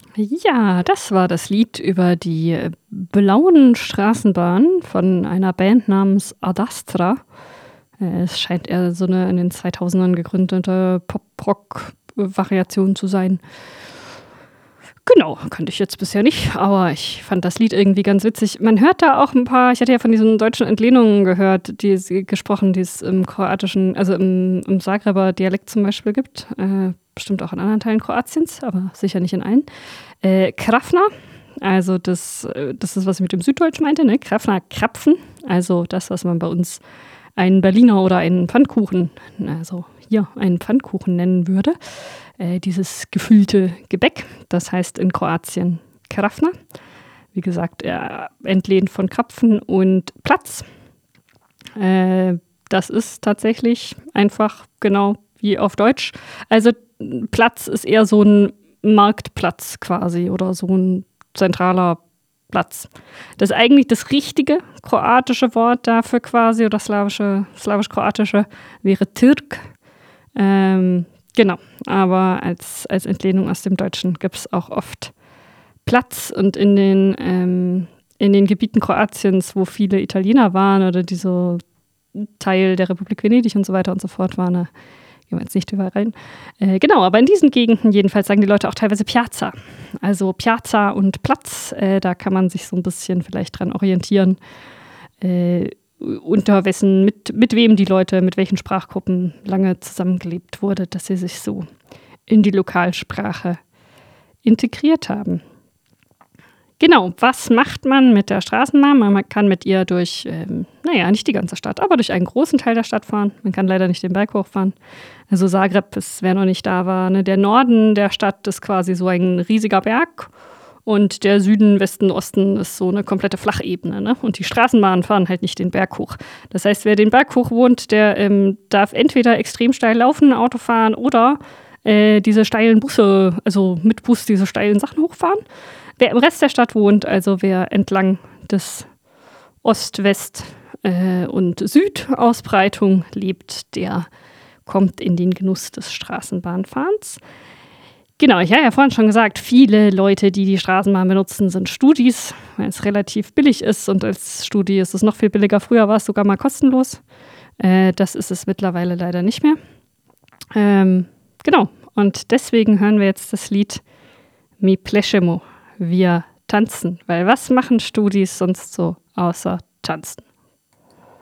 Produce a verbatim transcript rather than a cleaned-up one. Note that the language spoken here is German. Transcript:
Ja, das war das Lied über die äh, blauen Straßenbahnen von einer Band namens Adastra. Äh, es scheint eher so eine in den zweitausendern gegründete Pop-Rock-Variation zu sein. Genau, kannte ich jetzt bisher nicht, aber ich fand das Lied irgendwie ganz witzig. Man hört da auch ein paar, ich hatte ja von diesen deutschen Entlehnungen gehört, die es gesprochen, die es im kroatischen, also im, im Zagreber Dialekt zum Beispiel gibt. Äh, bestimmt auch in anderen Teilen Kroatiens, aber sicher nicht in allen. Äh, Krafna, also das, äh, das ist, was ich mit dem Süddeutsch meinte, ne? Krafna, Krapfen, also das, was man bei uns einen Berliner oder einen Pfannkuchen, also hier einen Pfannkuchen nennen würde. Äh, dieses gefüllte Gebäck, das heißt in Kroatien Krafna. Wie gesagt, äh, entlehnt von Krapfen und Platz. Äh, das ist tatsächlich einfach genau wie auf Deutsch. Also Platz ist eher so ein Marktplatz quasi oder so ein zentraler Platz. Das ist eigentlich das richtige kroatische Wort dafür quasi oder slawische, slawisch-kroatische wäre Türk. Ähm, genau, aber als, als Entlehnung aus dem Deutschen gibt es auch oft Platz und in den, ähm, in den Gebieten Kroatiens, wo viele Italiener waren oder die so Teil der Republik Venedig und so weiter und so fort waren, da gehen wir jetzt nicht überall rein. Äh, genau, aber in diesen Gegenden jedenfalls sagen die Leute auch teilweise Piazza. Also Piazza und Platz, äh, da kann man sich so ein bisschen vielleicht dran orientieren, äh, unter wessen, mit, mit wem die Leute, mit welchen Sprachgruppen lange zusammengelebt wurde, dass sie sich so in die Lokalsprache integriert haben. Genau, was macht man mit der Straßenbahn? Man kann mit ihr durch, ähm, naja, nicht die ganze Stadt, aber durch einen großen Teil der Stadt fahren. Man kann leider nicht den Berg hochfahren. Also Zagreb ist, wer noch nicht da war, ne, der Norden der Stadt ist quasi so ein riesiger Berg und der Süden, Westen, Osten ist so eine komplette Flachebene. Ne? Und die Straßenbahnen fahren halt nicht den Berg hoch. Das heißt, wer den Berg hoch wohnt, der ähm, darf entweder extrem steil laufen, Auto fahren oder äh, diese steilen Busse, also mit Bus diese steilen Sachen hochfahren. Wer im Rest der Stadt wohnt, also wer entlang des Ost-West- äh, und Südausbreitung lebt, der kommt in den Genuss des Straßenbahnfahrens. Genau, ich habe ja vorhin schon gesagt, viele Leute, die die Straßenbahn benutzen, sind Studis, weil es relativ billig ist und als Studi ist es noch viel billiger. Früher war es sogar mal kostenlos. Äh, das ist es mittlerweile leider nicht mehr. Ähm, genau, und deswegen hören wir jetzt das Lied Mi pleschemo. Wir tanzen, weil was machen Studis sonst so außer tanzen?